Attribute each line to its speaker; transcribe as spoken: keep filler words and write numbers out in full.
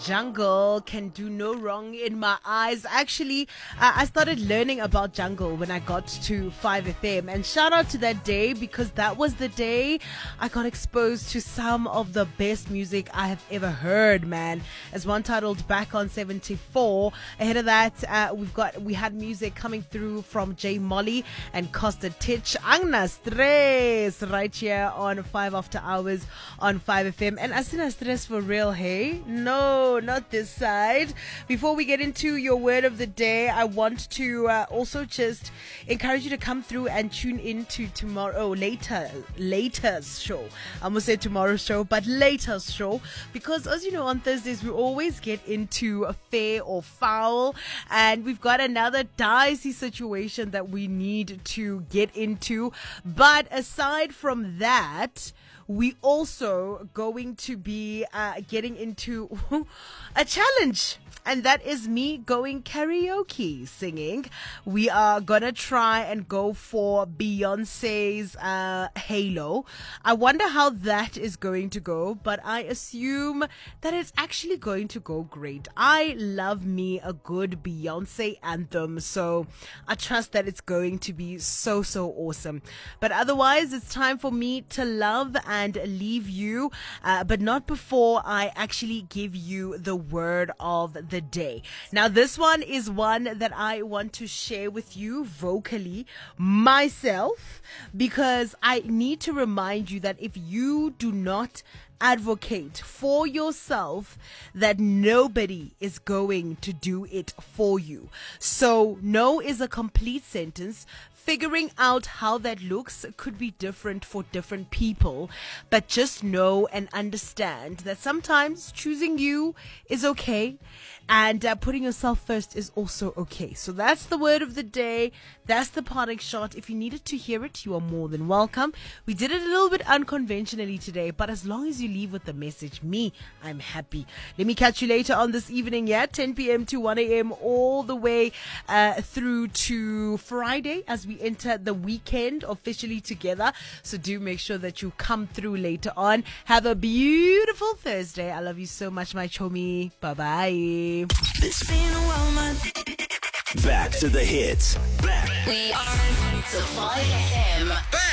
Speaker 1: Jungle can do no wrong in my eyes. Actually, uh, I started learning about Jungle when I got to five F M. And shout out to that day, because that was the day I got exposed to some of the best music I have ever heard, man. As one titled Back on seventy-four. Ahead of that, uh, we've got we had music coming through from J Molly and Costa Titch. Angna Stress right here on five After Hours on five F M. And Asina Stress for real, hey? No, not this side. Before we get into your word of the day, I want to uh, also just encourage you to come through and tune in to tomorrow, oh, later, later's show. I almost say tomorrow's show, but later's show. Because as you know, on Thursdays, we always get into a fair or foul. And we've got another dicey situation that we need to get into. But aside from that, we also going to be uh, getting into a challenge. And that is me going karaoke singing. We are gonna try and go for Beyonce's uh, Halo. I wonder how that is going to go, but I assume that it's actually going to go great. I love me a good Beyonce anthem, so I trust that it's going to be so, so awesome. But otherwise, it's time for me to love and leave you, uh, but not before I actually give you the word of the day. Now, this one is one that I want to share with you vocally myself, because I need to remind you that if you do not advocate for yourself, that nobody is going to do it for you. So no is a complete sentence. Figuring out how that looks could be different for different people, but just know and understand that sometimes choosing you is okay, and uh, putting yourself first is also okay. So that's the word of the day. That's the parting shot. If you needed to hear it, you are more than welcome. We did it a little bit unconventionally today, but as long as you leave with the message, me, I'm happy. Let me catch you later on this evening, yeah, ten p.m. to one a.m. all the way uh, through to Friday as we enter the weekend officially together. So do make sure that you come through later on. Have a beautiful Thursday. I love you so much, my chomi. Bye-bye.
Speaker 2: It's been a while, man. Back to the hits. Back.
Speaker 3: We are to five F M.